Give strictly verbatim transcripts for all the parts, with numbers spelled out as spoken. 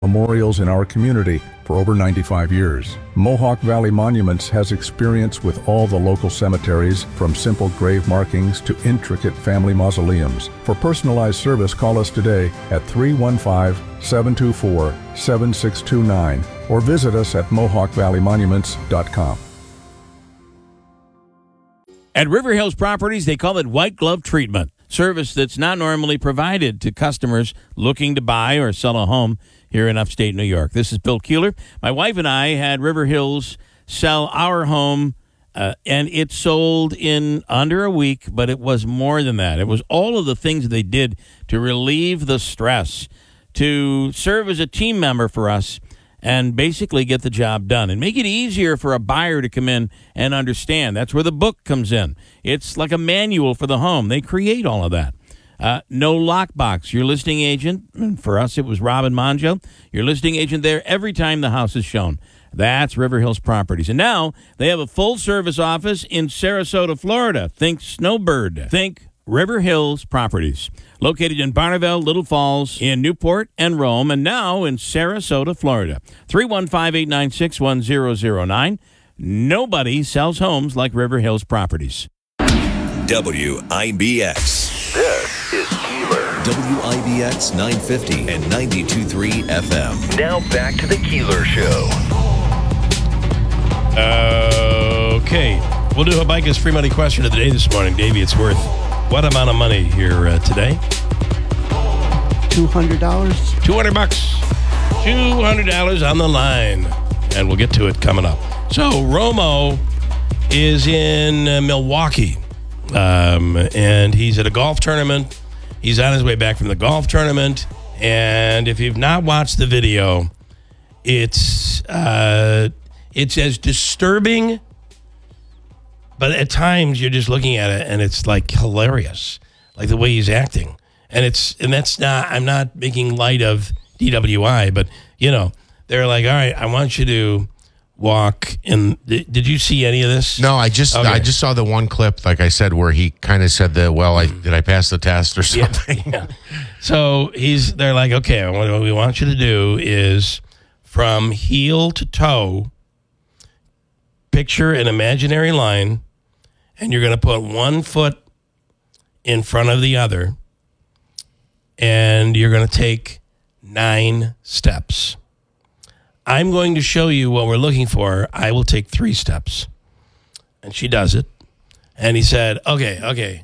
memorials in our community for over ninety-five years. Mohawk Valley Monuments has experience with all the local cemeteries, from simple grave markings to intricate family mausoleums. For personalized service, call us today at three one five, seven two four, seven six two nine or visit us at mohawk valley monuments dot com. At River Hills Properties, they call it white glove treatment, service that's not normally provided to customers looking to buy or sell a home here in upstate New York. This is Bill Keeler. My wife and I had River Hills sell our home, uh, and it sold in under a week, but it was more than that. It was all of the things they did to relieve the stress, to serve as a team member for us, and basically get the job done and make it easier for a buyer to come in and understand. That's where the book comes in. It's like a manual for the home. They create all of that. Uh, no lockbox. Your listing agent, and for us it was Robin Monjo, your listing agent there every time the house is shown. That's River Hills Properties. And now they have a full-service office in Sarasota, Florida. Think Snowbird. Think River Hills Properties. Located in Barneville, Little Falls, in Newport, and Rome, and now in Sarasota, Florida. three one five, eight nine six, one zero zero nine. Nobody sells homes like River Hills Properties. W I B X. This is Keeler. W I B X nine fifty and ninety-two point three F M. Now back to the Keeler Show. Okay. We'll do a Micah's free money question of the day this morning. Davey, it's worth what amount of money here uh, today? two hundred dollars. two hundred bucks. two hundred dollars on the line. And we'll get to it coming up. So, Romo is in uh, Milwaukee. Um, and he's at a golf tournament. He's on his way back from the golf tournament. And if you've not watched the video, it's uh, it's as disturbing, but at times you're just looking at it and it's like hilarious, like the way he's acting. And it's and that's not, I'm not making light of D W I, but you know, they're like, all right, I want you to walk in. Did you see any of this? No, I just okay. I just saw the one clip, like I said, where he kind of said that, well, I did I pass the test or something? Yeah, yeah. So he's they're like, okay, what we want you to do is from heel to toe, picture an imaginary line, and you're going to put one foot in front of the other, and you're going to take nine steps. I'm going to show you what we're looking for. I will take three steps. And she does it. And he said, okay, okay.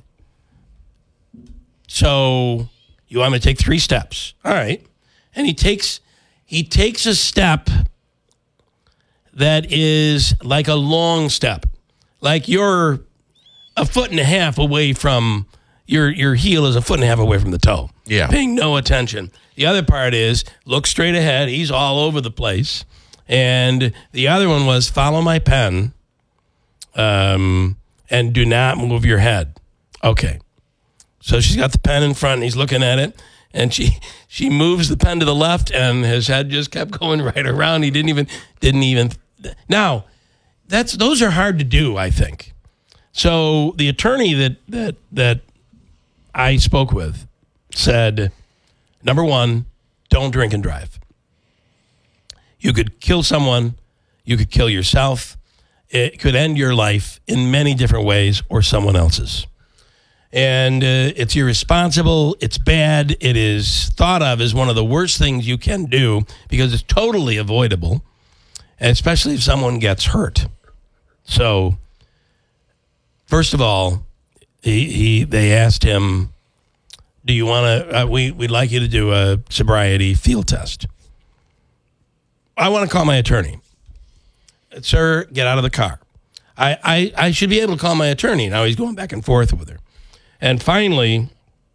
So you want me to take three steps? All right. And he takes he takes a step that is like a long step. Like you're a foot and a half away from, your your heel is a foot and a half away from the toe. Yeah. Paying no attention. The other part is look straight ahead. He's all over the place. And the other one was follow my pen um, and do not move your head. Okay. So she's got the pen in front and he's looking at it. And she she moves the pen to the left and his head just kept going right around. He didn't even, didn't even. Now, that's those are hard to do, I think. So the attorney that that that I spoke with said, number one, don't drink and drive. You could kill someone. You could kill yourself. It could end your life in many different ways or someone else's. And uh, it's irresponsible. It's bad. It is thought of as one of the worst things you can do because it's totally avoidable, and especially if someone gets hurt. So, first of all, he, he they asked him, do you want to, uh, we, we'd like you to do a sobriety field test. I want to call my attorney. Sir, get out of the car. I, I, I should be able to call my attorney. Now he's going back and forth with her. And finally,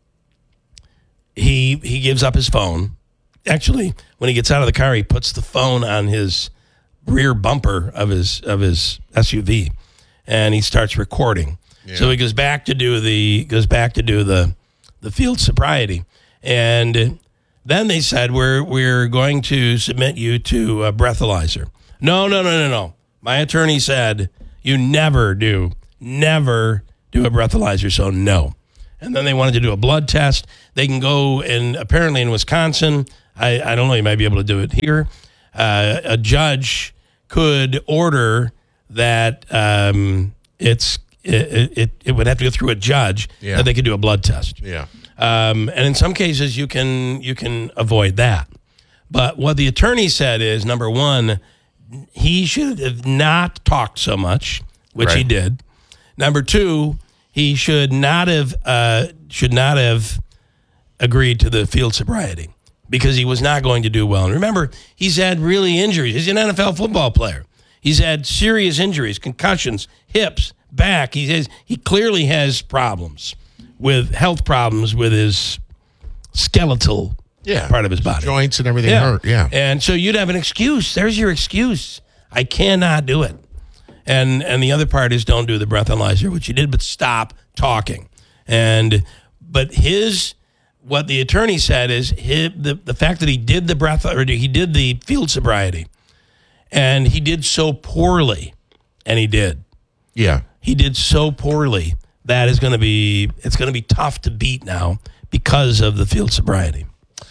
he he gives up his phone. Actually, when he gets out of the car, he puts the phone on his rear bumper of his of his S U V, and he starts recording. Yeah. So he goes back to do the goes back to do the the field sobriety, and then they said we're we're going to submit you to a breathalyzer. No, no, no, no, no. My attorney said you never do, never do a breathalyzer. So no. And then they wanted to do a blood test. They can go in apparently in Wisconsin. I, I don't know. You might be able to do it here. Uh, a judge could order that um, it's it, it it would have to go through a judge Yeah. that they could do a blood test. Yeah. Um, and in some cases, you can you can avoid that. But what the attorney said is, number one, he should have not talked so much, which he Right. did. Number two, he should not have uh, should not have agreed to the field sobriety because he was not going to do well. And remember, he's had really injuries. He's an N F L football player. He's had serious injuries, concussions, hips, back. He has he clearly has problems with health problems with his skeletal Yeah. part of his body. Joints and everything hurt. Yeah. And so you'd have an excuse. There's your excuse. I cannot do it. And and the other part is don't do the breathalyzer, which you did, but stop talking. And but his what the attorney said is his, the the fact that he did the breath or he did the field sobriety, and he did so poorly, and he did. Yeah. He did so poorly that is going to be it's going to be tough to beat now because of the field sobriety.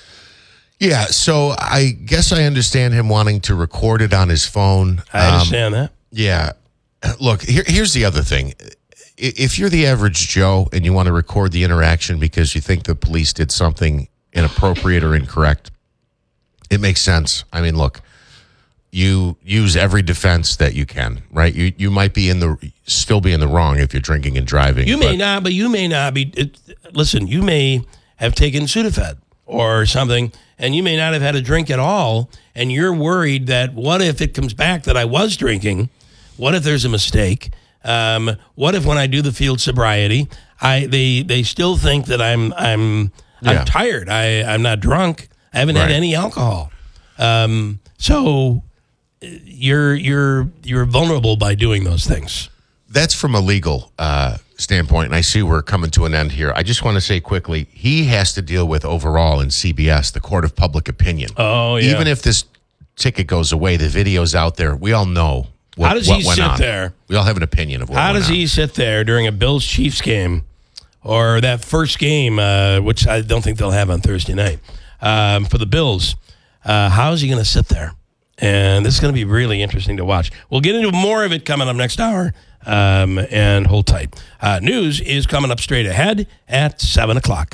Yeah. So I guess I understand him wanting to record it on his phone. I Um, understand that. Yeah. Look, here, here's the other thing. I- If you're the average Joe and you want to record the interaction because you think the police did something inappropriate or incorrect, it makes sense. I mean, look, you use every defense that you can, right? You you might be in the still be in the wrong if you're drinking and driving. You may but- not, but you may not be. It, listen, you may have taken Sudafed or something, and you may not have had a drink at all, and you're worried that what if it comes back that I was drinking? What if there's a mistake? Um, what if when I do the field sobriety, I they they still think that I'm I'm Yeah. I'm tired. I I'm not drunk. I haven't had Right. any alcohol. Um, so uh, you're you're you're vulnerable by doing those things. That's from a legal uh, standpoint, and I see we're coming to an end here. I just want to say quickly, he has to deal with overall in C B S, the court of public opinion. Oh, yeah. Even if this ticket goes away, the video's out there. We all know what, How does what he went sit on. there? We all have an opinion of what How went does on. he sit there during a Bills Chiefs game or that first game, uh, which I don't think they'll have on Thursday night um, for the Bills? Uh, how is he going to sit there? And this is going to be really interesting to watch. We'll get into more of it coming up next hour. Um, and hold tight. Uh, news is coming up straight ahead at seven o'clock.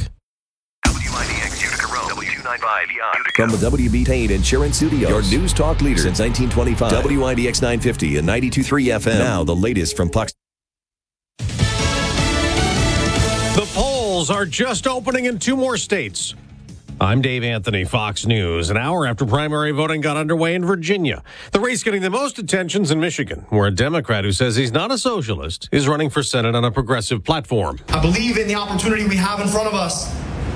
W I D X Utica Road, W two ninety-five Utica. From the W B Payne Insurance Studios, your news talk leader since nineteen twenty-five. W I D X nine fifty and ninety-two point three F M. Now the latest from Puck. The polls are just opening in two more states. I'm Dave Anthony, Fox News. An hour after primary voting got underway in Virginia. The race getting the most attention's in Michigan, where a Democrat who says he's not a socialist is running for Senate on a progressive platform. I believe in the opportunity we have in front of us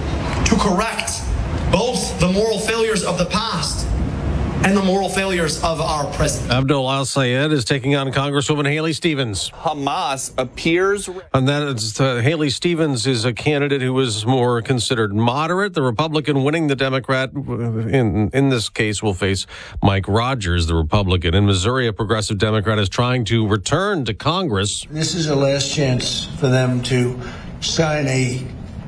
to correct both the moral failures of the past and the moral failures of our present. Abdul Al-Sayed is taking on Congresswoman Haley Stevens. Hamas appears... And that is, uh, Haley Stevens is a candidate who is more considered moderate. The Republican winning the Democrat, in in this case, will face Mike Rogers, the Republican. In Missouri, a progressive Democrat is trying to return to Congress. This is a last chance for them to sign a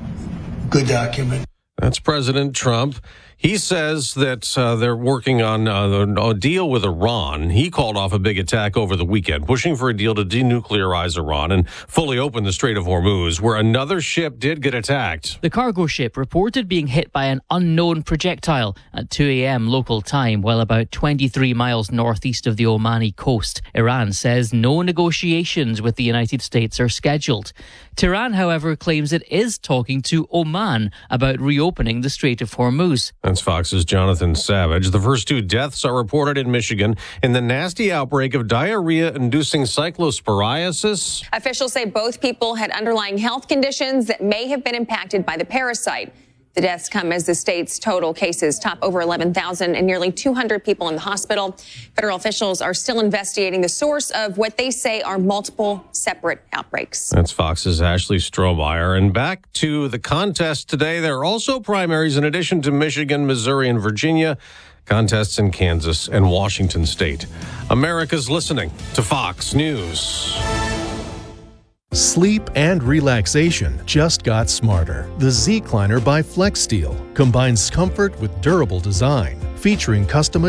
good document. That's President Trump. He says that uh, they're working on uh, a deal with Iran. He called off a big attack over the weekend, pushing for a deal to denuclearize Iran and fully open the Strait of Hormuz, where another ship did get attacked. The cargo ship reported being hit by an unknown projectile at two a.m. local time, while about twenty-three miles northeast of the Omani coast. Iran says no negotiations with the United States are scheduled. Tehran, however, claims it is talking to Oman about reopening the Strait of Hormuz. That's Fox's Jonathan Savage. The first two deaths are reported in Michigan in the nasty outbreak of diarrhea-inducing cyclosporiasis. Officials say both people had underlying health conditions that may have been impacted by the parasite. The deaths come as the state's total cases top over eleven thousand and nearly two hundred people in the hospital. Federal officials are still investigating the source of what they say are multiple separate outbreaks. That's Fox's Ashley Strohmeyer. And back to the contest today. There are also primaries in addition to Michigan, Missouri, and Virginia. Contests in Kansas and Washington State. America's listening to Fox News. Sleep and relaxation just got smarter. The Zecliner by FlexSteel combines comfort with durable design, featuring custom